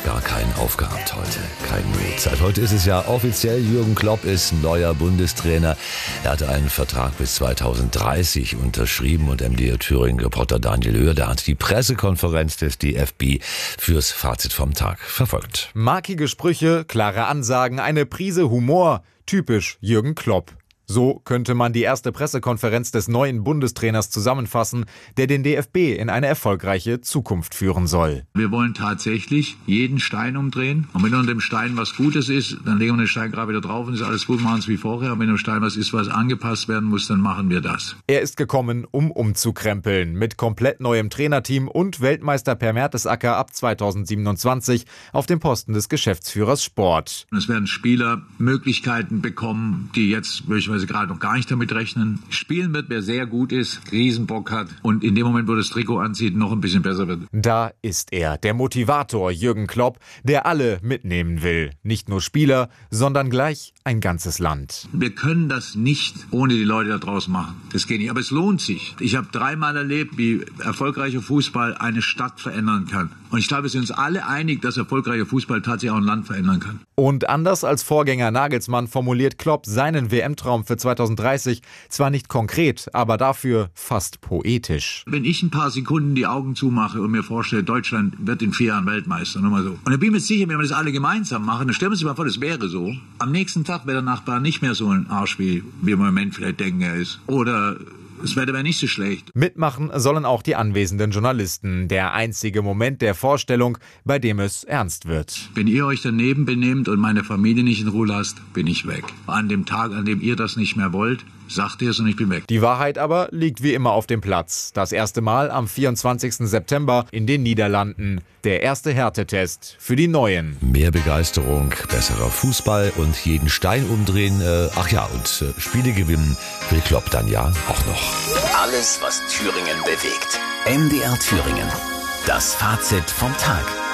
gar keinen aufgehabt heute. Kein Mut. Seit heute ist es ja offiziell, Jürgen Klopp ist neuer Bundestrainer. Er hatte einen Vertrag bis 2030 unterschrieben und MDR Thüringen-Reporter Daniel Oehr, der hat die Pressekonferenz des DFB fürs Fazit vom Tag verfolgt. Markige Sprüche, klare Ansagen, eine Prise Humor. Typisch Jürgen Klopp. So könnte man die erste Pressekonferenz des neuen Bundestrainers zusammenfassen, der den DFB in eine erfolgreiche Zukunft führen soll. Wir wollen tatsächlich jeden Stein umdrehen. Und wenn unter dem Stein was Gutes ist, dann legen wir den Stein gerade wieder drauf und ist alles gut, machen es wie vorher. Und wenn unter dem Stein was ist, was angepasst werden muss, dann machen wir das. Er ist gekommen, um umzukrempeln. Mit komplett neuem Trainerteam und Weltmeister Per Mertesacker ab 2027 auf dem Posten des Geschäftsführers Sport. Und es werden Spieler Möglichkeiten bekommen, die jetzt möglicherweise gerade noch gar nicht damit rechnen. Spielen wird, wer sehr gut ist, Riesenbock hat und in dem Moment, wo das Trikot anzieht, noch ein bisschen besser wird. Da ist er, der Motivator Jürgen Klopp, der alle mitnehmen will. Nicht nur Spieler, sondern gleich ein ganzes Land. Wir können das nicht ohne die Leute da draußen machen. Das geht nicht, aber es lohnt sich. Ich habe 3-mal erlebt, wie erfolgreicher Fußball eine Stadt verändern kann. Und ich glaube, wir sind uns alle einig, dass erfolgreicher Fußball tatsächlich auch ein Land verändern kann. Und anders als Vorgänger Nagelsmann formuliert Klopp seinen WM-Traum für 2030 zwar nicht konkret, aber dafür fast poetisch. Wenn ich ein paar Sekunden die Augen zumache und mir vorstelle, Deutschland wird in 4 Jahren Weltmeister, nur mal so. Und dann bin ich mir sicher, wenn wir das alle gemeinsam machen, dann stellen wir uns mal vor, das wäre so. Am nächsten Tag wäre der Nachbar nicht mehr so ein Arsch, wie wir im Moment vielleicht denken, er ist. Oder das Wetter wäre nicht so schlecht. Mitmachen sollen auch die anwesenden Journalisten. Der einzige Moment der Vorstellung, bei dem es ernst wird. Wenn ihr euch daneben benehmt und meine Familie nicht in Ruhe lasst, bin ich weg. An dem Tag, an dem ihr das nicht mehr wollt, sagt ihr es und ich bin weg. Die Wahrheit aber liegt wie immer auf dem Platz. Das erste Mal am 24. September in den Niederlanden. Der erste Härtetest für die Neuen. Mehr Begeisterung, besserer Fußball und jeden Stein umdrehen. Und Spiele gewinnen will Klopp dann ja auch noch. Alles, was Thüringen bewegt. MDR Thüringen. Das Fazit vom Tag.